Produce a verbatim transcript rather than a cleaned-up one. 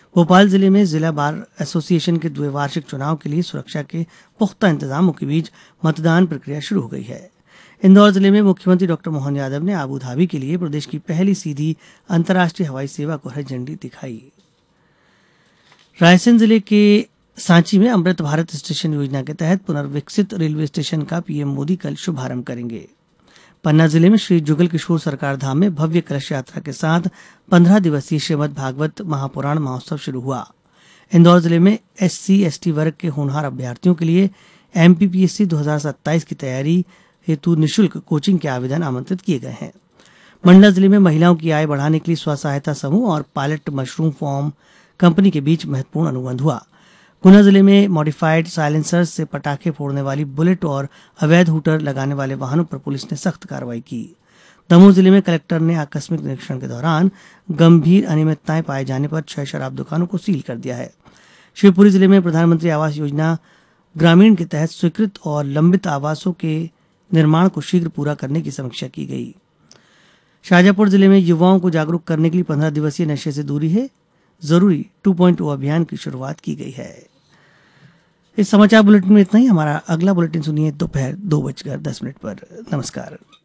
भोपाल जिले में जिला बार एसोसिएशन के द्विवार्षिक चुनाव के लिए सुरक्षा के पुख्ता इंतजामों के बीच मतदान प्रक्रिया शुरू हो गई है। इंदौर जिले में मुख्यमंत्री डॉक्टर मोहन यादव ने आबू धाबी के लिए प्रदेश की पहली सीधी अंतर्राष्ट्रीय हवाई सेवा को हरी झंडी दिखाई। रायसेन जिले के सांची में अमृत भारत स्टेशन योजना के तहत पुनर्विकसित रेलवे स्टेशन का पीएम मोदी कल शुभारंभ करेंगे। पन्ना जिले में श्री जुगल किशोर सरकार धाम में भव्य कलश यात्रा के साथ पंद्रह दिवसीय श्रीमद भागवत महापुराण महोत्सव शुरू हुआ। इंदौर जिले में एससी एसटी वर्ग के होनहार अभ्यर्थियों के लिए एमपीपीएससी दो हज़ार सत्ताईस की तैयारी हेतु निःशुल्क कोचिंग के आवेदन आमंत्रित किए गए हैं। मंडला जिले में महिलाओं की आय बढ़ाने के लिए स्व सहायता समूह और पायलट मशरूम फार्म कंपनी के बीच महत्वपूर्ण अनुबंध हुआ। गुना जिले में मॉडिफाइड साइलेंसर्स से पटाखे फोड़ने वाली बुलेट और अवैध हूटर लगाने वाले वाहनों पर पुलिस ने सख्त कार्रवाई की। दमोह जिले में कलेक्टर ने आकस्मिक निरीक्षण के दौरान गंभीर अनियमितताएं पाए जाने पर छह शराब दुकानों को सील कर दिया है। शिवपुरी जिले में प्रधानमंत्री आवास योजना ग्रामीण के तहत स्वीकृत और लंबित आवासों के निर्माण को शीघ्र पूरा करने की समीक्षा की गई। शाजापुर जिले में युवाओं को जागरूक करने के लिए पंद्रह दिवसीय नशे से दूरी है जरूरी टू पॉइंट ओ अभियान की शुरुआत की गई है। इस समाचार बुलेटिन में इतना ही। हमारा अगला बुलेटिन सुनिए दोपहर दो बजकर दस मिनट पर। नमस्कार।